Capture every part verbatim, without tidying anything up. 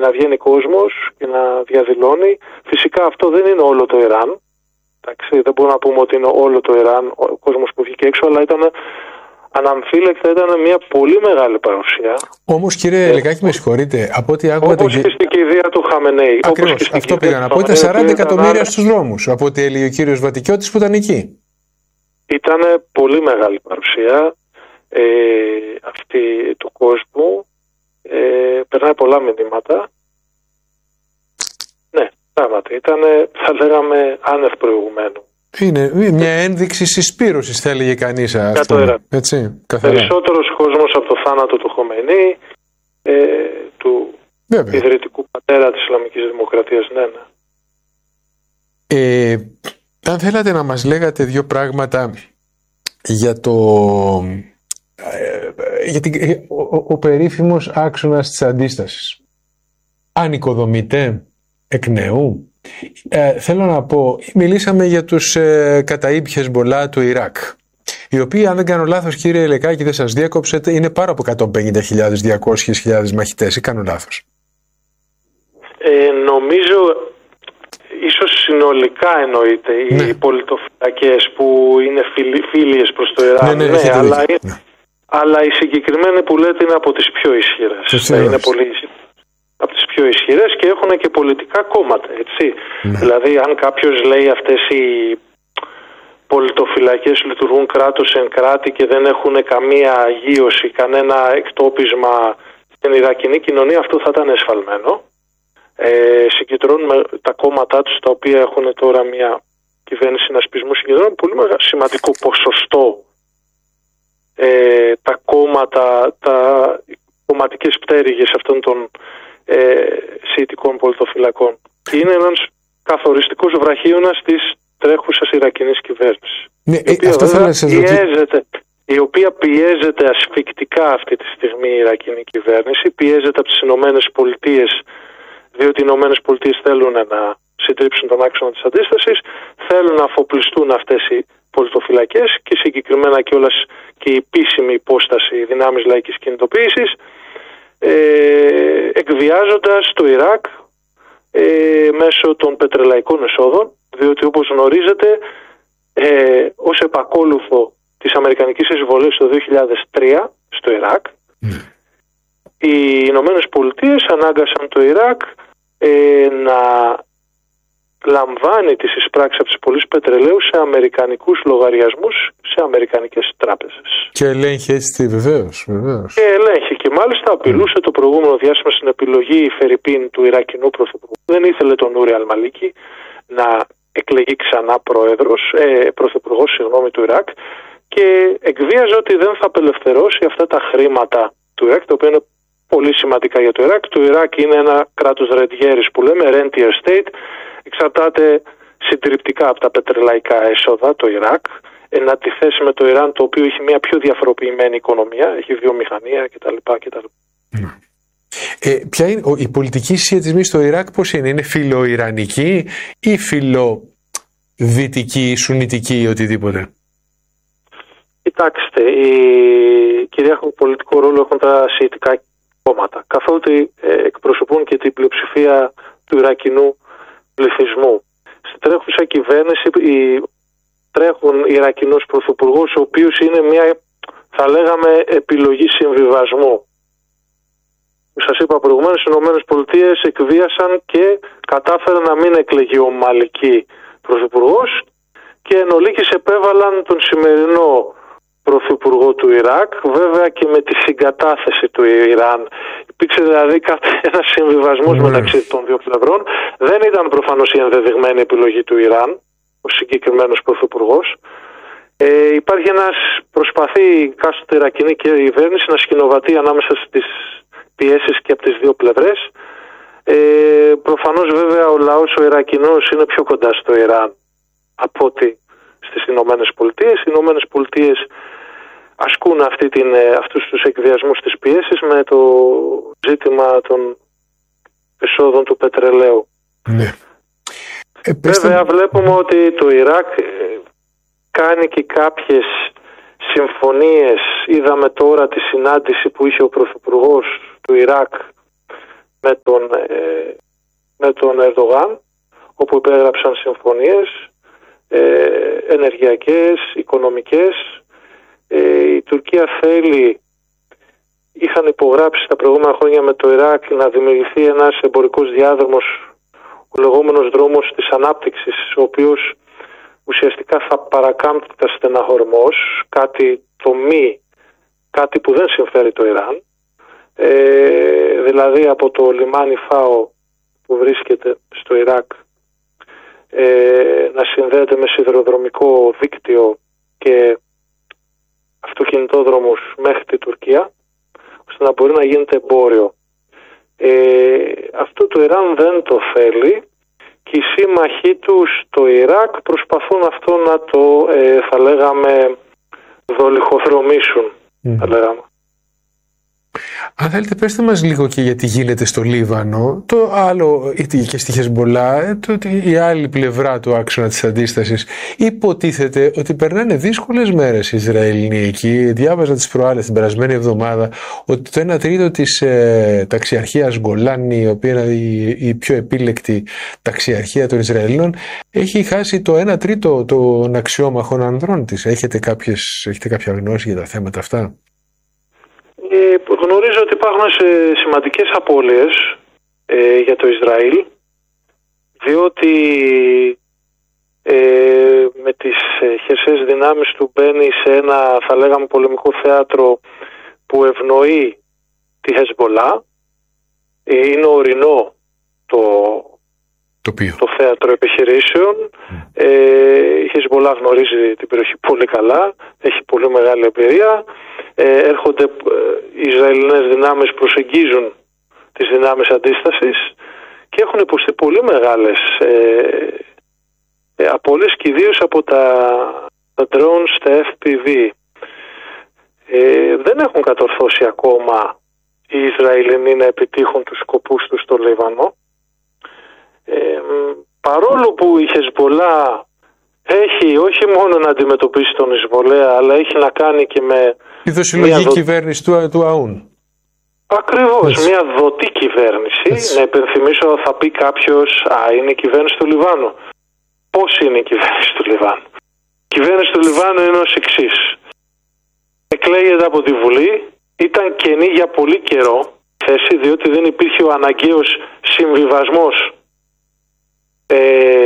να βγαίνει κόσμος και να διαδηλώνει. Φυσικά αυτό δεν είναι όλο το Ιράν. Εντάξει, δεν μπορούμε να πούμε ότι είναι όλο το Ιράν ο κόσμος που βγήκε έξω, αλλά ήταν αναμφίλεκτα ήταν μια πολύ μεγάλη παρουσία. Όμως κύριε Λεκάκη, με συγχωρείτε, από ό,τι άκουγα... Όπως και στην κηδεία του Χαμενέη. Ακριβώς, αυτό πήγα να πω, ήταν σαράντα εκατομμύρια στους δρόμους, από ό,τι έλεγε ο κύριος Βατικιώτης που ήταν εκεί. Ήταν πολύ μεγάλη παρουσία ε, αυτή του κόσμου. Ε, περνάει πολλά μηνύματα. Ναι, πράγματι, ήταν, θα λέγαμε, άνευ προηγουμένου. Είναι μια ένδειξη συσπήρωσης, θα έλεγε κανείς. Έτσι, περισσότερος κόσμος από το θάνατο του Χομεϊνί, ε, του Βέβαια. ιδρυτικού πατέρα της Ισλαμικής Δημοκρατίας. Ναι, ναι. Ε, αν θέλατε να μας λέγατε δύο πράγματα για το... Για την, ο, ο, ο περίφημος άξονας της αντίστασης. Ανοικοδομείται εκ νέου. Ε, θέλω να πω, μιλήσαμε για τους ε, καταΐπ Χεσμολά του Ιράκ, οι οποίοι, αν δεν κάνω λάθος κύριε Λεκάκη, δεν σας διέκοψε, είναι πάνω από εκατόν πενήντα χιλιάδες με διακόσιες χιλιάδες μαχητές, ή κάνω λάθος? Ε, νομίζω, ίσως συνολικά εννοείται, ναι. οι πολιτοφυλακές που είναι φίλιες προς το Ιράν, ναι, ναι, ναι, αλλά, είναι, ναι. αλλά η συγκεκριμένη που λέτε είναι από τις πιο ισχυρές. Είναι πολύ ισχυρές. Από τις πιο ισχυρές και έχουν και πολιτικά κόμματα, έτσι. Ναι. Δηλαδή, αν κάποιος λέει αυτές οι πολιτοφυλακές λειτουργούν κράτος εν κράτη και δεν έχουν καμία αγίωση, κανένα εκτόπισμα στην Ιρακινή κοινωνία, αυτό θα ήταν εσφαλμένο. Ε, συγκεντρώνουν τα κόμματά τους, τα οποία έχουν τώρα μια κυβέρνηση συνασπισμού, συγκεντρώνουν πολύ μεγάλο, σημαντικό ποσοστό. Ε, τα κόμματα, τα κομματικές πτέρυγες αυτών των ε, σιητικών πολιτοφυλακών. Και είναι ένας καθοριστικός βραχίωνας της τρέχουσας Ιρακινής κυβέρνησης. Ναι, η, οποία, αυτό βέβαια, πιέζεται, η οποία πιέζεται ασφικτικά αυτή τη στιγμή η Ιρακινή κυβέρνηση, πιέζεται από τις Ηνωμένες Πολιτείες, διότι οι Ηνωμένες Πολιτείες θέλουν να συντρίψουν τον άξονα της αντίστασης, θέλουν να αφοπλιστούν αυτές οι πολιτοφυλακές και συγκεκριμένα κιόλας και η επίσημη υπόσταση δυνάμεις λαϊκής κινητοποίησης, Ε, εκβιάζοντας το Ιράκ ε, μέσω των πετρελαϊκών εσόδων, διότι όπως γνωρίζετε ε, ως επακόλουθο της αμερικανικής εισβολής το δύο χιλιάδες τρία στο Ιράκ, mm. οι Ηνωμένες Πολιτείες ανάγκασαν το Ιράκ ε, να λαμβάνει τις εισπράξεις από τις πωλήσεις πετρελαίου σε αμερικανικούς λογαριασμούς, σε αμερικανικές τράπεζες. Και ελέγχει έτσι βεβαίως, βεβαίως. Και ελέγχει και μάλιστα απειλούσε mm. το προηγούμενο διάστημα στην επιλογή Φερρυπίν του Ιρακινού πρωθυπουργού. Δεν ήθελε τον Νούρι Αλμαλίκη να εκλεγεί ξανά πρόεδρος, ε, πρωθυπουργός συγγνώμη, του Ιράκ, και εκβίαζε ότι δεν θα απελευθερώσει αυτά τα χρήματα του Ιράκ, τα οποία είναι πολύ σημαντικά για το Ιράκ. Το Ιράκ είναι ένα κράτος ρεντιέρης που λέμε, rentier state, εξαρτάται συντριπτικά από τα πετρελαϊκά έσοδα το Ιράκ, εν αντιθέσει με το Ιράν, το οποίο έχει μια πιο διαφοροποιημένη οικονομία, έχει βιομηχανία κτλ. κτλ. Ε, ποια είναι η πολιτική συσχετισμή στο Ιράκ, πώς είναι, είναι φιλοϊρανική ή φιλοδυτική, σουνιτική ή οτιδήποτε? Κοιτάξτε, οι κυρίαρχο πολιτικό ρόλο έχουν τα σιητικά κόμματα, καθότι ε, εκπροσωπούν και την πλειοψηφία του Ιρακινού πληθυσμού. Στην τρέχουσα κυβέρνηση η, τρέχουν Ιρακινός πρωθυπουργός, ο οποίος είναι μια, θα λέγαμε, επιλογή συμβιβασμού. Σας είπα προηγουμένως, οι Ηνωμένες Πολιτείες εκβίασαν και κατάφεραν να μην εκλεγεί ο Μαλική πρωθυπουργός και εν ολίγης επέβαλαν τον σημερινό πρωθυπουργό του Ιράκ, βέβαια και με τη συγκατάθεση του Ιράν. Υπήρξε δηλαδή ένας συμβιβασμός mm. μεταξύ των δύο πλευρών. Δεν ήταν προφανώς η ενδεδειγμένη επιλογή του Ιράν, ο συγκεκριμένος πρωθυπουργός. Ε, υπάρχει ένας, προσπαθεί η κάστοτε Ιρακινή κυβέρνηση να σκηνοβατεί ανάμεσα στις πιέσεις και από τις δύο πλευρές. Ε, προφανώς βέβαια ο λαός ο Ιρακινός είναι πιο κοντά στο Ιράν από ότι στις Ηνωμένες Πολιτείες. Οι Ηνωμένες Πολιτείες ασκούν αυτή την, αυτούς τους εκβιασμούς της πιέσης με το ζήτημα των εσόδων του πετρελαίου. Ναι. Ε, βέβαια βλέπουμε ότι το Ιράκ κάνει και κάποιες συμφωνίες. Είδαμε τώρα τη συνάντηση που είχε ο πρωθυπουργός του Ιράκ με τον, ε, με τον Ερντογάν, όπου υπέγραψαν συμφωνίες ε, ενεργειακές, οικονομικές. Ε, η Τουρκία θέλει, είχαν υπογράψει τα προηγούμενα χρόνια με το Ιράκ να δημιουργηθεί ένας εμπορικός διάδρομος, ο λεγόμενος δρόμος της ανάπτυξης, ο οποίος ουσιαστικά θα παρακάμπτει τα στενά Χορμός, κάτι το μη, κάτι που δεν συμφέρει το Ιράν, ε, δηλαδή από το λιμάνι Φάο που βρίσκεται στο Ιράκ ε, να συνδέεται με σιδηροδρομικό δίκτυο και αυτοκινητόδρομους μέχρι τη Τουρκία, ώστε να μπορεί να γίνεται εμπόριο. Ε, αυτό το Ιράν δεν το θέλει και οι σύμμαχοί του στο Ιράκ προσπαθούν αυτό να το, ε, θα λέγαμε, δολιχοδρομήσουν, mm. θα λέγαμε. Αν θέλετε, πέστε μας λίγο και γιατί γίνεται στο Λίβανο. Το άλλο, και στη Χεσμπολά, το, η άλλη πλευρά του άξονα της αντίστασης. Υποτίθεται ότι περνάνε δύσκολες μέρες οι Ισραηλινοί εκεί. Διάβαζα τις προάλλες την περασμένη εβδομάδα ότι το ένα τρίτο της ε, ταξιαρχίας Γκολάνη, η οποία είναι η, η πιο επίλεκτη ταξιαρχία των Ισραηλινών, έχει χάσει το ένα τρίτο των αξιόμαχων ανδρών της. Έχετε, κάποιες, έχετε κάποια γνώση για τα θέματα αυτά? Ε, γνωρίζω ότι υπάρχουν σε σημαντικές απώλειες ε, για το Ισραήλ, διότι ε, με τις ε, χερσαίες δυνάμεις του μπαίνει σε ένα, θα λέγαμε, πολεμικό θέατρο που ευνοεί τη Χεσμπολά. Ε, είναι ορεινό το, το, το θέατρο επιχειρήσεων. Mm. Ε, η Χεσμπολά γνωρίζει την περιοχή πολύ καλά, έχει πολύ μεγάλη εμπειρία. Ε, έρχονται ε, οι Ισραηλινές δυνάμεις, προσεγγίζουν τις δυνάμεις αντίστασης και έχουν υποστεί πολύ μεγάλες ε, ε, απώλειες, και ιδίως από τα, τα drones, τα εφ πι βι. Ε, δεν έχουν κατορθώσει ακόμα οι Ισραηλινοί να επιτύχουν τους σκοπούς τους στο Λίβανο. Ε, παρόλο που η Χεσμπολά έχει όχι μόνο να αντιμετωπίσει τον Ισβολέα, αλλά έχει να κάνει και με η δοσυλλογική δο... κυβέρνηση του, του ΑΟΥΝ. Ακριβώς, έτσι. Μια δοτή κυβέρνηση. Έτσι. Να υπενθυμίσω, θα πει κάποιος, α, είναι η κυβέρνηση του Λιβάνου. Πώς είναι η κυβέρνηση του Λιβάνου? Η κυβέρνηση του Λιβάνου είναι ως εξής. Εκλέγεται από τη Βουλή, ήταν κενή για πολύ καιρό θέση, διότι δεν υπήρχε ο αναγκαίος συμβιβασμός ε,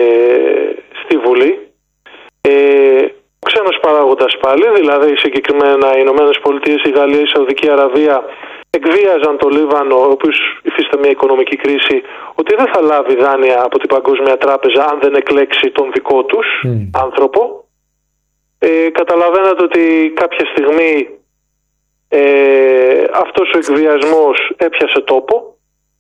στη Βουλή. Ε, ο ξένος παράγοντας πάλι, δηλαδή συγκεκριμένα οι Ηνωμένες Πολιτείες, η Γαλλία, η Σαουδική Αραβία, εκβίαζαν το Λίβανο, ο οποίος υφίσταται μια οικονομική κρίση, ότι δεν θα λάβει δάνεια από την Παγκόσμια Τράπεζα αν δεν εκλέξει τον δικό τους mm. άνθρωπο. Ε, καταλαβαίνετε ότι κάποια στιγμή ε, αυτός ο εκβιασμός έπιασε τόπο.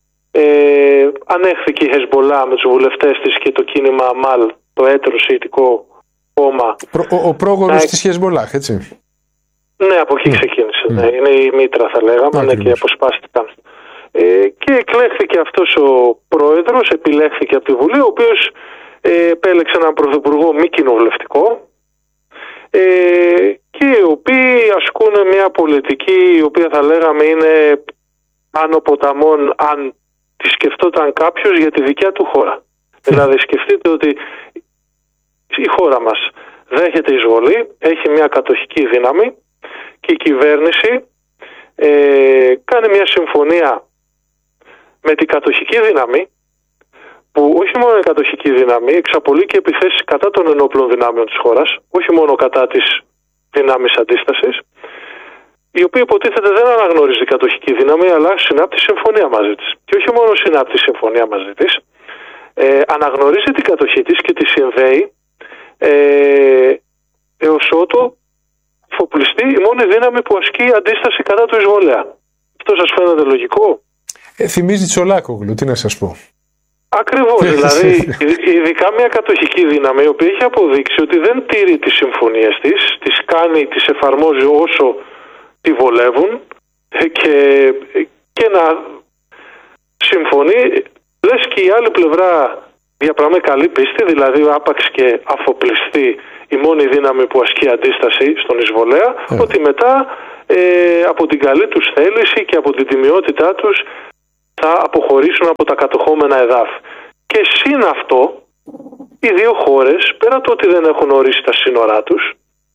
Ε, ανέχθηκε η Χεσμπολά με τους βουλευτές της και το κίνημα Αμάλ, το έτερο σιητικό κόμμα. Ο, ο πρόγονος της Χεσμπολάχ, έτσι. Ναι, από εκεί ξεκίνησε. Mm. Ναι. Είναι η μήτρα, θα λέγαμε, ναι, και αποσπάστηκαν. Ε, και εκλέχθηκε αυτός ο πρόεδρος, επιλέχθηκε από τη Βουλή, ο οποίος ε, επέλεξε έναν πρωθυπουργό μη κοινοβουλευτικό, ε, και οι οποίοι ασκούν μια πολιτική η οποία θα λέγαμε είναι άνω ποταμών, αν τη σκεφτόταν κάποιος, για τη δικιά του χώρα. Mm. Δηλαδή σκεφτείτε ότι η χώρα μας δέχεται εισβολή, έχει μια κατοχική δύναμη και η κυβέρνηση ε, κάνει μια συμφωνία με την κατοχική δύναμη, που όχι μόνο η κατοχική δύναμη εξαπολύει και επιθέσεις κατά των ενόπλων δυνάμεων της χώρας, όχι μόνο κατά της δυνάμεις αντίστασης, η οποία υποτίθεται δεν αναγνωρίζει την κατοχική δύναμη, αλλά συνάπτει συμφωνία μαζί της. Και όχι μόνο συνάπτει συμφωνία μαζί της, ε, αναγνωρίζει την κατοχή της και τη συνδέει ε, έως ότου φοπλιστεί η μόνη δύναμη που ασκεί αντίσταση κατά του εισβολέα. Αυτό σας φαίνεται λογικό? Ε, θυμίζει Τσολάκογλου, τι να σας πω. Ακριβώς, δηλαδή ειδικά μια κατοχική δύναμη η οποία έχει αποδείξει ότι δεν τηρεί τις συμφωνίες της, τις κάνει, τις εφαρμόζει όσο τη βολεύουν και, και να συμφωνεί, λες και η άλλη πλευρά διαπραγματεύει καλή πίστη, δηλαδή άπαξ και αφοπλιστεί η μόνη δύναμη που ασκεί αντίσταση στον εισβολέα, yeah. ότι μετά ε, από την καλή τους θέληση και από την τιμιότητά τους θα αποχωρήσουν από τα κατοχόμενα εδάφη. Και συν αυτό, οι δύο χώρες, πέρα του ότι δεν έχουν ορίσει τα σύνορά τους,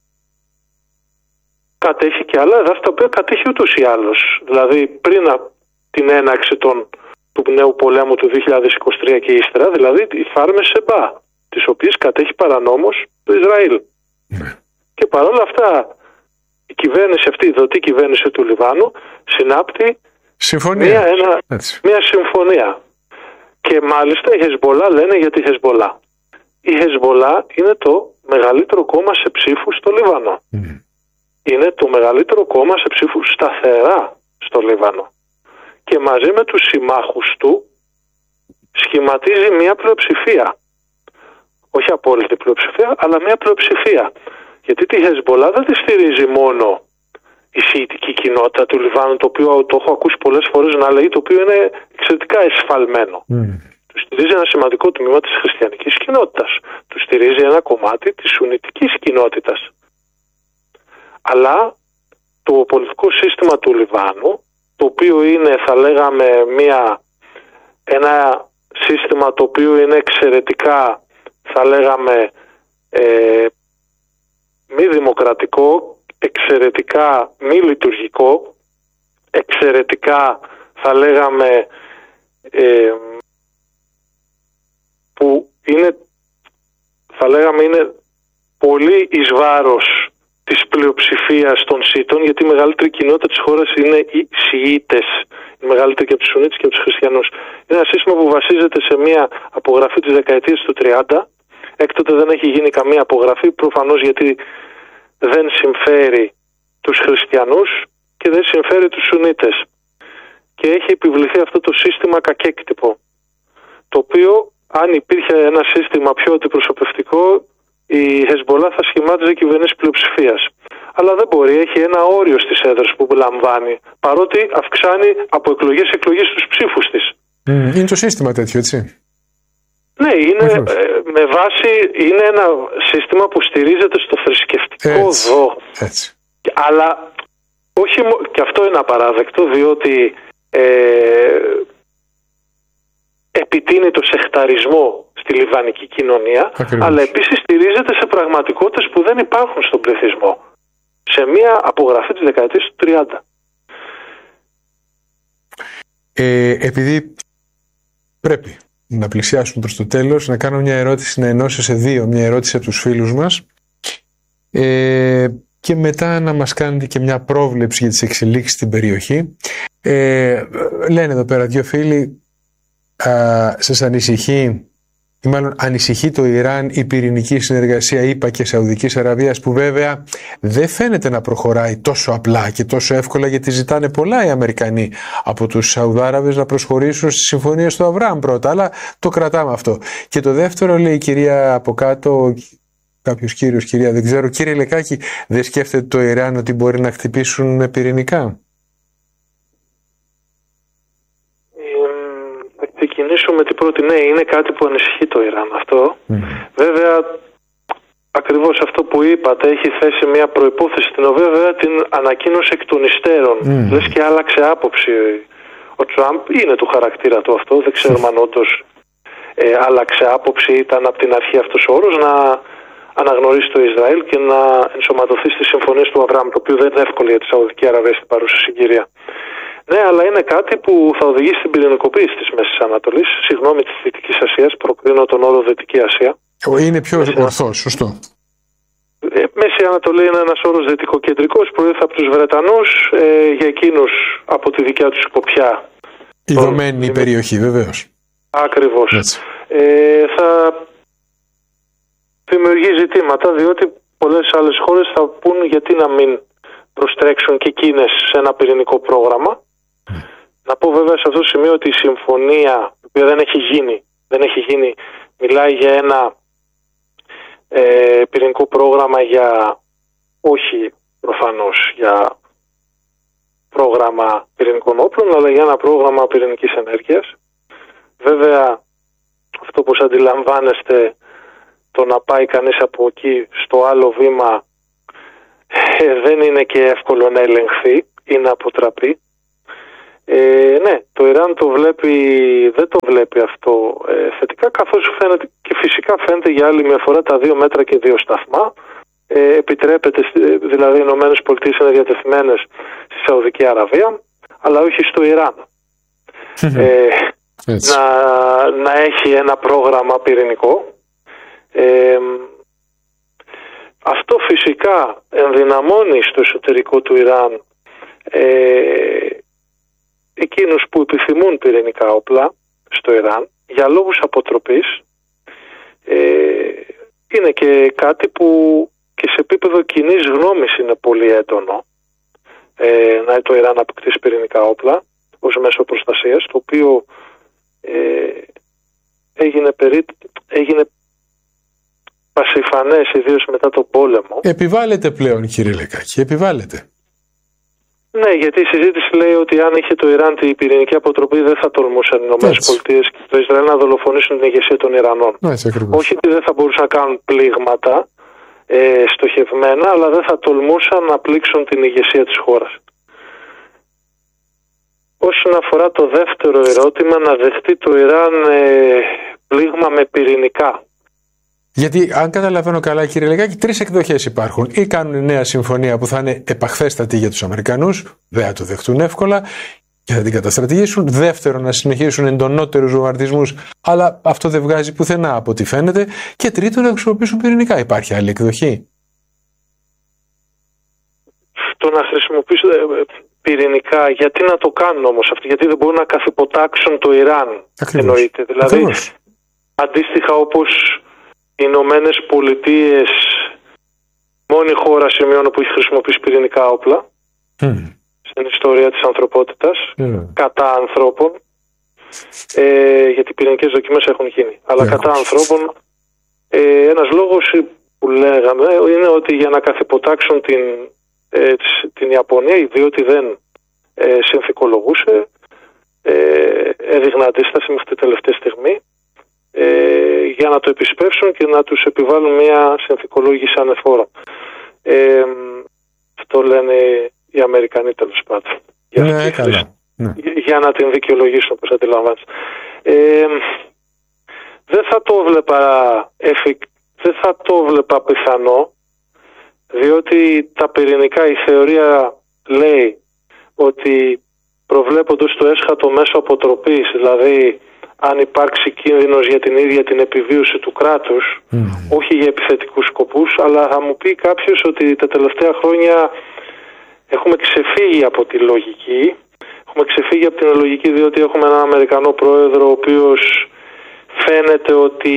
κατέχει και άλλα εδάφη τα οποία κατέχει ούτως ή άλλως. Δηλαδή πριν από την έναξη των, του νέου πολέμου του δύο χιλιάδες είκοσι τρία και ύστερα, δηλαδή οι φάρμες Σεμπά, τις οποίες κατέχει παρανόμως το Ισραήλ. Mm. Και παρόλα αυτά η κυβέρνηση αυτή, η δοτή κυβέρνηση του Λιβάνου, συνάπτει συμφωνία. Μια, ένα, μια συμφωνία. Και μάλιστα η Χεσμπολά λένε για τη Χεσμπολά. Η Χεσμπολά είναι το μεγαλύτερο κόμμα σε ψήφους στο Λίβανο. Mm. Είναι το μεγαλύτερο κόμμα σε ψήφους σταθερά στο Λίβανο. Και μαζί με τους συμμάχους του σχηματίζει μια πλειοψηφία. Όχι απόλυτη πλειοψηφία, αλλά μια πλειοψηφία. Γιατί τη Χεσμπολά δεν τη στηρίζει μόνο η σιητική κοινότητα του Λιβάνου, το οποίο το έχω ακούσει πολλές φορές να λέει, το οποίο είναι εξαιρετικά εσφαλμένο. Mm. Του στηρίζει ένα σημαντικό τμήμα της χριστιανικής κοινότητας. Του στηρίζει ένα κομμάτι της σουνιτικής κοινότητας. Αλλά το πολιτικό σύστημα του Λιβάνου, το οποίο είναι, θα λέγαμε, μια, ένα σύστημα το οποίο είναι εξαιρετικά, θα λέγαμε, ε, μη δημοκρατικό, εξαιρετικά μη λειτουργικό, εξαιρετικά, θα λέγαμε, ε, που είναι, θα λέγαμε, είναι πολύ εις βάρος της πλειοψηφίας των Σιητών, γιατί η μεγαλύτερη κοινότητα της χώρας είναι οι Σιήτες, η μεγαλύτερη και από τους Σουνίτες και από τους Χριστιανούς. Είναι ένα σύστημα που βασίζεται σε μια απογραφή της δεκαετίας του τριάντα. Έκτοτε δεν έχει γίνει καμία απογραφή, προφανώς γιατί δεν συμφέρει τους Χριστιανούς και δεν συμφέρει τους Σουνίτες. Και έχει επιβληθεί αυτό το σύστημα κακέκτυπο, το οποίο αν υπήρχε ένα σύστημα πιο αντιπροσωπευτικό, η Χεσμπολά θα σχημάτιζε κυβερνήσεις πλειοψηφίας. Αλλά δεν μπορεί, έχει ένα όριο στις έδρες που λαμβάνει, παρότι αυξάνει από εκλογές σε εκλογές τους ψήφους της. Mm, είναι το σύστημα τέτοιο, έτσι. Ναι, είναι, ε, με βάση, είναι ένα σύστημα που στηρίζεται στο θρησκευτικό έτσι, δόγμα. Έτσι. Αλλά όχι, και αυτό είναι απαράδεκτο, διότι ε, επιτείνει το σεχταρισμό στη λιβανική κοινωνία, ακριβώς, αλλά επίσης στηρίζεται σε πραγματικότητες που δεν υπάρχουν στον πληθυσμό. Σε μια απογραφή της δεκαετίας του τριάντα. Ε, επειδή πρέπει να πλησιάσουμε προς το τέλος, να κάνω μια ερώτηση, να ενώσω σε δύο, μια ερώτηση από τους φίλους μας ε, και μετά να μας κάνετε και μια πρόβλεψη για τις εξελίξεις στην περιοχή. Ε, λένε εδώ πέρα δύο φίλοι, α, σας ανησυχεί ή μάλλον ανησυχεί το Ιράν η πυρηνική συνεργασία ΗΠΑ και Σαουδικής Αραβίας, που βέβαια δεν φαίνεται να προχωράει τόσο απλά και τόσο εύκολα, γιατί ζητάνε πολλά οι Αμερικανοί από τους Σαουδάραβες να προσχωρήσουν στις συμφωνίες του Αβραάμ πρώτα, αλλά το κρατάμε αυτό. Και το δεύτερο, λέει η κυρία από κάτω, κάποιος κύριος, κυρία, δεν ξέρω, κύριε Λεκάκη, δεν σκέφτεται το Ιράν ότι μπορεί να χτυπήσουν πυρηνικά? Ξεκινήσουμε την πρώτη. Ναι, είναι κάτι που ανησυχεί το Ιράν αυτό. Mm. Βέβαια, ακριβώς αυτό που είπατε, έχει θέσει μια προϋπόθεση, την οποία βέβαια την ανακοίνωσε εκ των υστέρων. Mm. Λες και άλλαξε άποψη ο Τραμπ. Είναι του χαρακτήρα του αυτό. Δεν ξέρουμε αν όντως ε, άλλαξε άποψη. Ήταν από την αρχή αυτός ο όρος να αναγνωρίσει το Ισραήλ και να ενσωματωθεί στις συμφωνίες του Αβραάμ, το οποίο δεν είναι εύκολο για τη Σαουδική Αραβία στην παρούσα συγκυρία. Ναι, αλλά είναι κάτι που θα οδηγήσει στην πυρηνικοποίηση της Μέσης Ανατολής. Συγγνώμη, της Δυτικής Ασίας, προκρίνω τον όρο Δυτική Ασία. Είναι πιο ορθός, σωστό. Ε, Μέση Ανατολή είναι ένας όρος δυτικοκεντρικός, προήλθε από τους Βρετανούς, ε, για εκείνους από τη δικιά τους σκοπιά. Ιδωμένη η περιοχή, βεβαίως. Ακριβώς. Ε, θα δημιουργεί ζητήματα, διότι πολλές άλλες χώρες θα πούν γιατί να μην προστρέξουν και εκείνες σε ένα πυρηνικό πρόγραμμα. Mm. Να πω βέβαια σε αυτό το σημείο ότι η συμφωνία, η οποία δεν έχει γίνει, δεν έχει γίνει, μιλάει για ένα ε, πυρηνικό πρόγραμμα για, όχι προφανώς για πρόγραμμα πυρηνικών όπλων, αλλά για ένα πρόγραμμα πυρηνικής ενέργειας. Βέβαια, αυτό που αντιλαμβάνεστε, το να πάει κανείς από εκεί στο άλλο βήμα, Ε, δεν είναι και εύκολο να ελεγχθεί ή να αποτραπεί. Ε, ναι, το Ιράν το βλέπει, δεν το βλέπει αυτό ε, θετικά, καθώς φαίνεται και φυσικά φαίνεται για άλλη μια φορά τα δύο μέτρα και δύο σταθμά. Ε, επιτρέπεται, δηλαδή οι Ηνωμένες Πολιτείες είναι διατεθειμένες στη Σαουδική Αραβία, αλλά όχι στο Ιράν. ε, να, να έχει ένα πρόγραμμα πυρηνικό. Ε, αυτό φυσικά ενδυναμώνει στο εσωτερικό του Ιράν ε, εκείνους που επιθυμούν πυρηνικά όπλα στο Ιράν για λόγους αποτροπής. Ε, είναι και κάτι που και σε επίπεδο κοινής γνώμης είναι πολύ έντονο, ε, να το Ιράν αποκτήσει πυρηνικά όπλα ως μέσο προστασίας, το οποίο ε, έγινε, περί, έγινε πασιφανές ιδίως μετά τον πόλεμο. Επιβάλλεται πλέον, κύριε Λεκάκη, επιβάλλεται. Ναι, γιατί η συζήτηση λέει ότι αν είχε το Ιράν την πυρηνική αποτροπή δεν θα τολμούσαν οι ΗΠΑ και το Ισραήλ να δολοφονήσουν την ηγεσία των Ιρανών. Έτσι, όχι ότι δεν θα μπορούσαν να κάνουν πλήγματα ε, στοχευμένα, αλλά δεν θα τολμούσαν να πλήξουν την ηγεσία της χώρας. Όσον αφορά το δεύτερο ερώτημα, να δεχτεί το Ιράν ε, πλήγμα με πυρηνικά. Γιατί, αν καταλαβαίνω καλά, κύριε Λεκάκη, τρεις εκδοχές υπάρχουν. Ή κάνουν νέα συμφωνία που θα είναι επαχθέστατη για τους Αμερικανούς, δεν θα το δεχτούν εύκολα και θα την καταστρατηγήσουν. Δεύτερον, να συνεχίσουν εντονότερους βομβαρδισμούς, αλλά αυτό δεν βγάζει πουθενά από ό,τι φαίνεται. Και τρίτον, να χρησιμοποιήσουν πυρηνικά. Υπάρχει άλλη εκδοχή? Το να χρησιμοποιήσουν πυρηνικά, γιατί να το κάνουν όμως αυτό, γιατί δεν μπορούν να καθυποτάξουν το Ιράν, εννοείται. Δηλαδή, Ακριβώς. αντίστοιχα όπως οι Ηνωμένες Πολιτείες, μόνη χώρα σημειώνω που έχει χρησιμοποιήσει πυρηνικά όπλα mm. στην ιστορία της ανθρωπότητας mm. κατά ανθρώπων, ε, γιατί οι πυρηνικές δοκιμές έχουν γίνει, αλλά yeah. κατά ανθρώπων. ε, ένας λόγος που λέγαμε είναι ότι για να καθυποτάξουν την, ε, την Ιαπωνία, διότι δεν ε, συνθηκολογούσε, ε, έδειχνε αντίσταση μέχρι τη τελευταία στιγμή, Ε, για να το επισπεύσουν και να τους επιβάλλουν μια συνθηκολόγηση ανεφόρα. Ε, αυτό λένε οι Αμερικανοί, τέλος πάντων. Για, ναι, καλά. Ναι. για να την δικαιολογήσουν, όπως αντιλαμβάνεστε. Ε, δεν θα το βλέπα εφικ, δεν θα το βλέπα πιθανό, διότι τα πυρηνικά, η θεωρία λέει ότι προβλέποντας το έσχατο μέσο αποτροπής, δηλαδή αν υπάρξει κίνδυνος για την ίδια την επιβίωση του κράτους, mm. όχι για επιθετικούς σκοπούς, αλλά θα μου πει κάποιος ότι τα τελευταία χρόνια έχουμε ξεφύγει από τη λογική. Έχουμε ξεφύγει από την λογική διότι έχουμε έναν Αμερικανό πρόεδρο ο οποίος φαίνεται ότι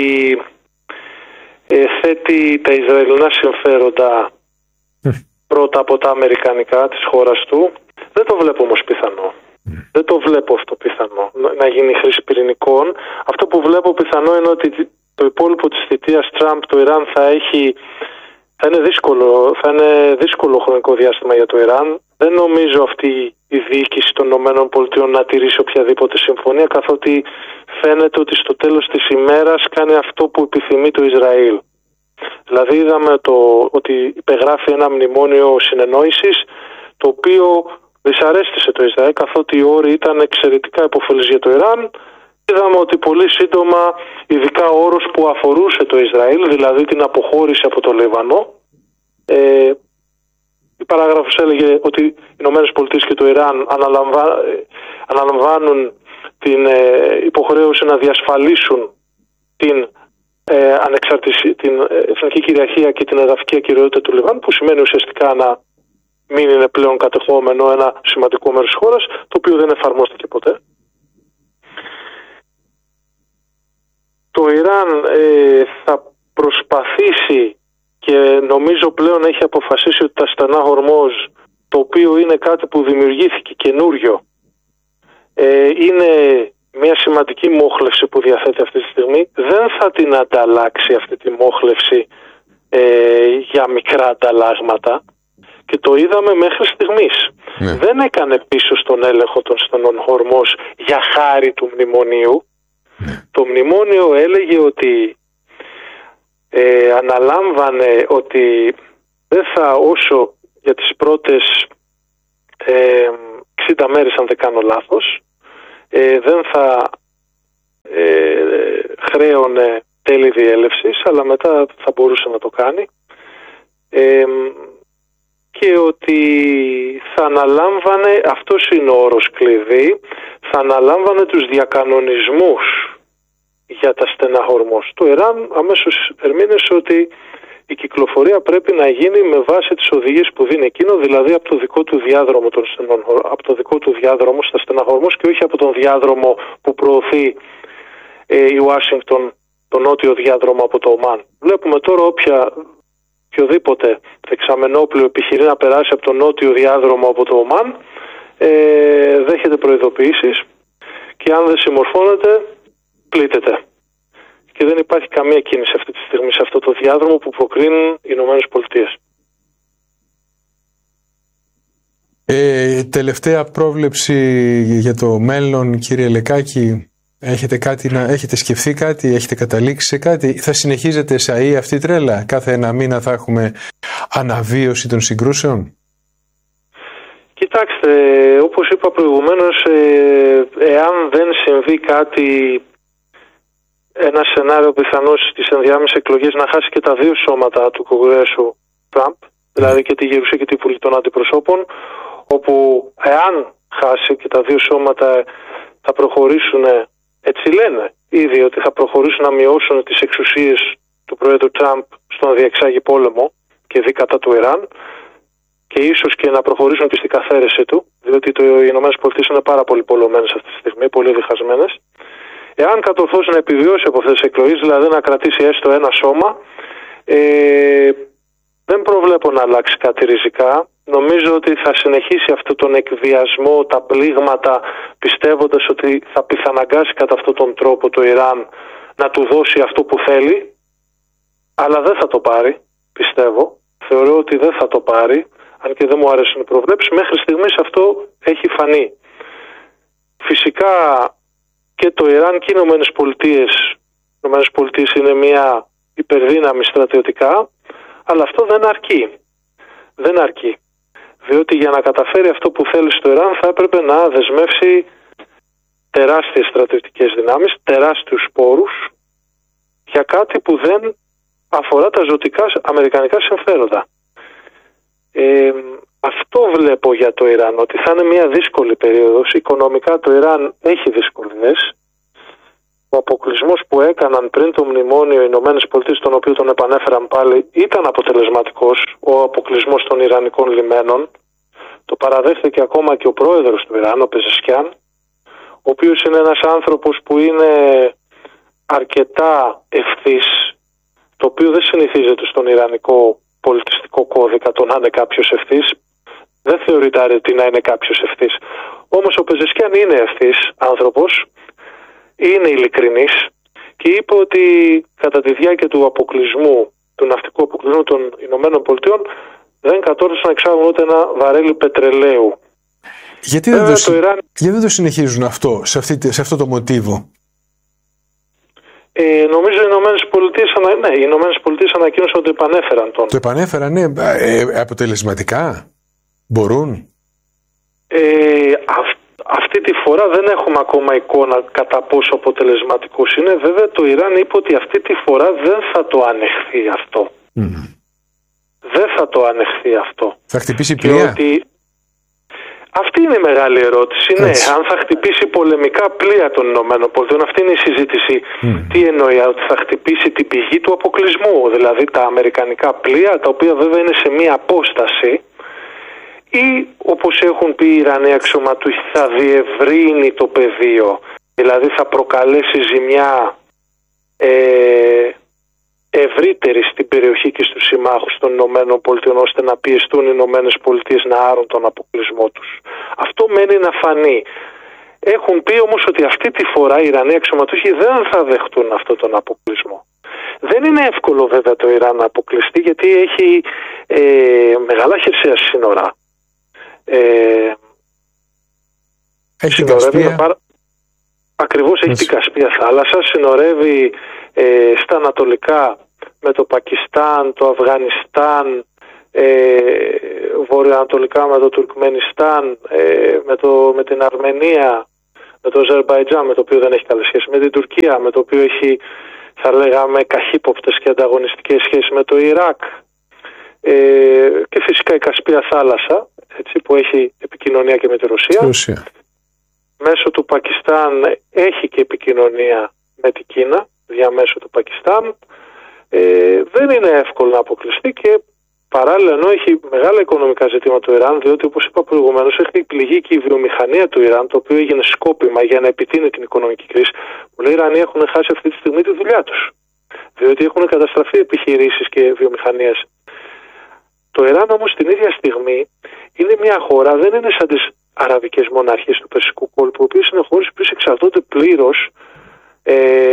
ε, θέτει τα Ισραηλινά συμφέροντα mm. πρώτα από τα αμερικανικά της χώρας του. Δεν το βλέπω όμως πιθανό. Δεν το βλέπω αυτό πιθανό, να γίνει χρήση πυρηνικών. Αυτό που βλέπω πιθανό είναι ότι το υπόλοιπο της θητείας Τραμπ, το Ιράν θα έχει, θα είναι δύσκολο, θα είναι δύσκολο χρονικό διάστημα για το Ιράν. Δεν νομίζω αυτή η διοίκηση των ΗΠΑ να τηρήσει οποιαδήποτε συμφωνία, καθότι φαίνεται ότι στο τέλος της ημέρας κάνει αυτό που επιθυμεί το Ισραήλ. Δηλαδή είδαμε το, ότι υπεγράφει ένα μνημόνιο συνεννόησης, το οποίο δυσαρέστησε το Ισραήλ, καθότι οι όροι ήταν εξαιρετικά υποφελείς για το Ιράν. Είδαμε ότι πολύ σύντομα, ειδικά ο όρος που αφορούσε το Ισραήλ, δηλαδή την αποχώρηση από το Λίβανο, ε, η παράγραφος έλεγε ότι οι Ηνωμένες Πολιτείες και το Ιράν αναλαμβά, αναλαμβάνουν την ε, υποχρέωση να διασφαλίσουν την, ε, ανεξαρτησία, την εθνική κυριαρχία και την εδαφική ακυριότητα του Λιβάνου, που σημαίνει ουσιαστικά να μην είναι πλέον κατεχόμενο ένα σημαντικό μέρος της χώρας, το οποίο δεν εφαρμόστηκε ποτέ. Το Ιράν ε, θα προσπαθήσει και νομίζω πλέον έχει αποφασίσει ότι τα στενά Χορμόζ, το οποίο είναι κάτι που δημιουργήθηκε καινούριο, ε, είναι μια σημαντική μόχλευση που διαθέτει αυτή τη στιγμή. Δεν θα την ανταλλάξει αυτή τη μόχλευση ε, για μικρά ανταλλάγματα. Και το είδαμε μέχρι στιγμής. Ναι. Δεν έκανε πίσω στον έλεγχο των στενών Χορμόζ για χάρη του μνημονίου. Ναι. Το μνημόνιο έλεγε ότι ε, αναλάμβανε ότι δεν θα, όσο για τις πρώτες ε, εξήντα μέρες αν δεν κάνω λάθος, ε, δεν θα ε, χρέωνε τέλη διέλευσης, αλλά μετά θα μπορούσε να το κάνει, ε, και ότι θα αναλάμβανε, αυτός είναι ο όρος κλειδί, θα αναλάμβανε τους διακανονισμούς για τα στενά Χορμός. Το Ιράν αμέσως ερμήνευσε ότι η κυκλοφορία πρέπει να γίνει με βάση τις οδηγίες που δίνει εκείνο, δηλαδή από το δικό του διάδρομο, των στενών, από το δικό του διάδρομο στα στενά Χορμός και όχι από τον διάδρομο που προωθεί ε, η Ουάσιγκτον, τον νότιο διάδρομο από το Ομάν. Βλέπουμε τώρα όποια οποιοδήποτε δεξαμενόπλαιο επιχειρεί να περάσει από τον νότιο διάδρομο από το Ομάν, ε, δέχεται προειδοποιήσεις και αν δεν συμμορφώνεται πλήττεται. Και δεν υπάρχει καμία κίνηση αυτή τη στιγμή σε αυτό το διάδρομο που προκρίνουν οι Ηνωμένες Πολιτείες. Ε, τελευταία πρόβλεψη για το μέλλον, κύριε Λεκάκη, έχετε, κάτι να, έχετε σκεφτεί κάτι, έχετε καταλήξει σε κάτι, θα συνεχίζετε εσαΐ αυτή η τρέλα, κάθε ένα μήνα θα έχουμε αναβίωση των συγκρούσεων? Κοιτάξτε, όπως είπα προηγουμένως, ε, εάν δεν συμβεί κάτι, ένα σενάριο πιθανώς στις ενδιάμεσες εκλογές να χάσει και τα δύο σώματα του Κογκρέσου Τραμπ, δηλαδή και τη Γερουσία και τη Βουλή των Αντιπροσώπων, όπου εάν χάσει και τα δύο σώματα θα προχωρήσουν, έτσι λένε ήδη, ότι θα προχωρήσουν να μειώσουν τις εξουσίες του Πρόεδρου Τραμπ στο να διεξάγει πόλεμο και δει κατά του Ιράν, και ίσως και να προχωρήσουν και στην καθαίρεση του, διότι το, οι ΗΠΑ είναι πάρα πολύ πολλωμένες αυτή τη στιγμή, πολύ διχασμένες. Εάν κατορθώσει να επιβιώσει από αυτές τις εκλογές, δηλαδή να κρατήσει έστω ένα σώμα, ε, δεν προβλέπω να αλλάξει κάτι ριζικά. Νομίζω ότι θα συνεχίσει αυτόν τον εκβιασμό, τα πλήγματα, πιστεύοντας ότι θα πιθαναγκάσει κατά αυτόν τον τρόπο το Ιράν να του δώσει αυτό που θέλει, αλλά δεν θα το πάρει, πιστεύω. Θεωρώ ότι δεν θα το πάρει, αν και δεν μου αρέσουν οι προβλέψεις. Μέχρι στιγμής αυτό έχει φανεί. Φυσικά και το Ιράν και οι Ηνωμένες Πολιτείες, οι Ηνωμένες Πολιτείες είναι μια υπερδύναμη στρατιωτικά, αλλά αυτό δεν αρκεί. Δεν αρκεί. Διότι για να καταφέρει αυτό που θέλει στο Ιράν θα έπρεπε να δεσμεύσει τεράστιες στρατιωτικές δυνάμεις, τεράστιους πόρους για κάτι που δεν αφορά τα ζωτικά αμερικανικά συμφέροντα. Ε, αυτό βλέπω για το Ιράν, ότι θα είναι μια δύσκολη περίοδος. Οικονομικά το Ιράν έχει δυσκολίες. Ο αποκλεισμός που έκαναν πριν το μνημόνιο οι Ηνωμένες Πολιτείες, τον οποίο τον επανέφεραν πάλι, ήταν αποτελεσματικός, ο αποκλεισμός των Ιρανικών λιμένων. Το παραδέχθηκε ακόμα και ο πρόεδρος του Ιράν, ο Πεζεσκιάν, ο οποίος είναι ένας άνθρωπος που είναι αρκετά ευθύς, το οποίο δεν συνηθίζεται στον Ιρανικό πολιτιστικό κώδικα το να είναι κάποιος ευθύς. Δεν θεωρείται αρετή να είναι κάποιος ευθύς. Όμως ο Πεζεσκιάν είναι ευθύς άνθρωπος, είναι ειλικρινής και είπε ότι κατά τη διάρκεια του αποκλεισμού, του ναυτικού αποκλεισμού των Ηνωμένων Πολιτειών, δεν κατόρθωσαν να εξάγουν ούτε ένα βαρέλι πετρελαίου. Γιατί δεν, το, το Ιράν... γιατί δεν το συνεχίζουν αυτό, σε, αυτή, σε αυτό το μοτίβο? Ε, νομίζω οι Ηνωμένες Πολιτείες, ναι, οι Ηνωμένες Πολιτείες ανακοίνωσαν ότι το επανέφεραν τον. Το επανέφεραν, ναι. Ε, αποτελεσματικά μπορούν. Ε, αυ, αυτή τη φορά δεν έχουμε ακόμα εικόνα κατά πόσο αποτελεσματικός είναι. Βέβαια το Ιράν είπε ότι αυτή τη φορά δεν θα το ανεχθεί αυτό. Mm. Δεν θα το ανεχθεί αυτό. Θα χτυπήσει πλοία. Ότι... Αυτή είναι η μεγάλη ερώτηση. Ναι, αν θα χτυπήσει πολεμικά πλοία των Ηνωμένων Πολιτειών. Αυτή είναι η συζήτηση. Mm. Τι εννοεί, ότι θα χτυπήσει την πηγή του αποκλεισμού, δηλαδή τα αμερικανικά πλοία, τα οποία βέβαια είναι σε μία απόσταση, ή όπως έχουν πει οι Ιρανοί αξιωματούχοι, θα διευρύνει το πεδίο, δηλαδή θα προκαλέσει ζημιά ε, ευρύτερη στην περιοχή και στους συμμάχους των Ηνωμένων Πολιτειών, ώστε να πιεστούν οι Ηνωμένες Πολιτείες να άρουν τον αποκλεισμό τους. Αυτό μένει να φανεί. Έχουν πει όμως ότι αυτή τη φορά οι Ιρανοί αξιωματούχοι δεν θα δεχτούν αυτόν τον αποκλεισμό. Δεν είναι εύκολο βέβαια το Ιράν να αποκλειστεί, γιατί έχει ε, μεγάλα χερσαία σύνορα. Ε, έχει την Κασπία. Πάρα... Ακριβώς έχει την Κασπία θάλασσα, συνορεύει ε, στα ανατολικά με το Πακιστάν, το Αφγανιστάν, ε, βορειοανατολικά με το Τουρκμενιστάν, ε, με, το, με την Αρμενία, με το Αζερμπαϊτζάν, με το οποίο δεν έχει καλή σχέση, με την Τουρκία, με το οποίο έχει, θα λέγαμε, καχύποπτες και ανταγωνιστικές σχέσεις με το Ιράκ, ε, και φυσικά η Κασπία θάλασσα, έτσι, που έχει επικοινωνία και με τη Ρωσία. Ρωσία. Μέσω του Πακιστάν έχει και επικοινωνία με την Κίνα, διαμέσω του Πακιστάν. Ε, δεν είναι εύκολο να αποκλειστεί και παράλληλα, ενώ έχει μεγάλα οικονομικά ζητήματα το Ιράν, διότι όπως είπα προηγουμένως έχει πληγεί και η βιομηχανία του Ιράν, το οποίο έγινε σκόπιμα για να επιτείνει την οικονομική κρίση. Πολλοί Ιρανοί έχουν χάσει αυτή τη στιγμή τη δουλειά τους, διότι έχουν καταστραφεί επιχειρήσεις και βιομηχανίες. Το Ιράν όμως την ίδια στιγμή είναι μια χώρα, δεν είναι σαν τις αραβικές μοναρχίες του Περσικού κόλπου, οι οποίες είναι χώρες που εξαρτώνται πλήρως ε,